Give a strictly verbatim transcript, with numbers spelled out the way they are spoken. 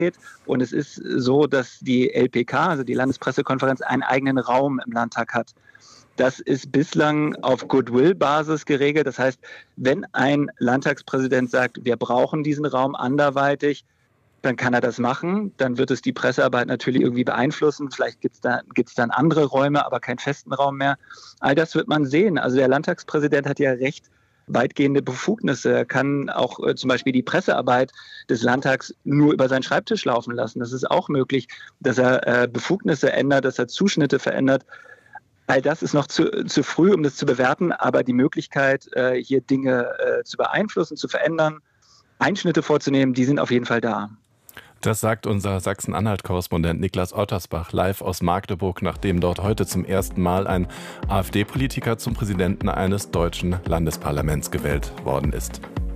Und es ist so, dass die L P K, also die Landespressekonferenz, einen eigenen Raum im Landtag hat. Das ist bislang auf Goodwill-Basis geregelt. Das heißt, wenn ein Landtagspräsident sagt, wir brauchen diesen Raum anderweitig, dann kann er das machen. Dann wird es die Pressearbeit natürlich irgendwie beeinflussen. Vielleicht gibt es da, gibt's dann andere Räume, aber keinen festen Raum mehr. All das wird man sehen. Also der Landtagspräsident hat ja recht weitgehende Befugnisse. Er kann auch äh, zum Beispiel die Pressearbeit des Landtags nur über seinen Schreibtisch laufen lassen. Das ist auch möglich, dass er äh, Befugnisse ändert, dass er Zuschnitte verändert. All das ist noch zu, zu früh, um das zu bewerten, aber die Möglichkeit, äh, hier Dinge äh, zu beeinflussen, zu verändern, Einschnitte vorzunehmen, die sind auf jeden Fall da. Das sagt unser Sachsen-Anhalt-Korrespondent Niklas Ottersbach live aus Magdeburg, nachdem dort heute zum ersten Mal ein AfD-Politiker zum Präsidenten eines deutschen Landesparlaments gewählt worden ist.